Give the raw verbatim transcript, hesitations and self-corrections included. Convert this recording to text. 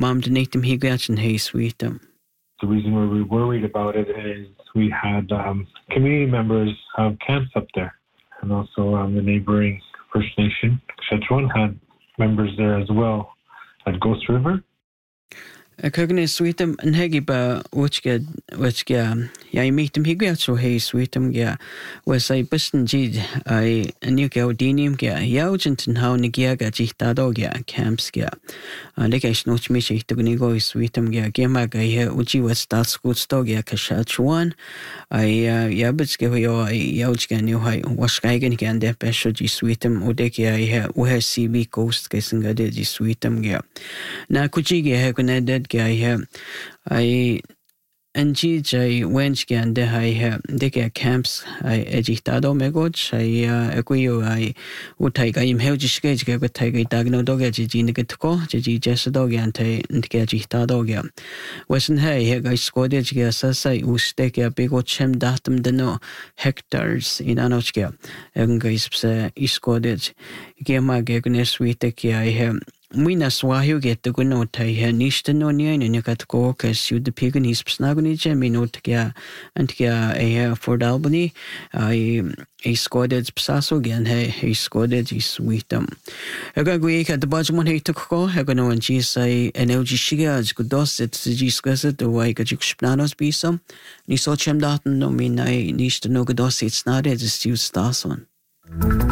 Mom didn't him he got in hay sweet him. The reason we were worried about it is we had um, community members have camps up there, and also um, the neighboring First Nation, Szechuan, had members there as well at Ghost River. Cognitive sweetum and Hegiba, which get which get I meet him he got so hey sweetum get was I bustin jid I a new gaudinium get yaugent and how Nigia got jitado get camps get a legation which me to go sweetum get gema guy uji was that school stog get Kashachuan I yabits give you a yaugan you high was geigen again the special g sweetum udeki I have we have C B coast guessing I did sweetum get now could you get a I have I and G J went again the I have they get camps I editado megoch I agree I would take I am held just get get take a dagno dog at G get to go G just dog and take and get agitado again. Wasn't hey I scored it get as I was take a big old chem datum the no hectares in Anochka and guys is scored it. Game my goodness we take I have. Mina swahio get the good note I had nishta no nyan and you got to go cause you the pig and his snagony jemmy note ga and ga a Fort Albany. I a scored it psaso again hey he scored it is sweet um. I got we at the budget he took go I got no and she say an L G shiga as good dos it's the G squares it the way got you planos be some. Ni so chem datan no mean I nishta no good dos it's not it is still stars on.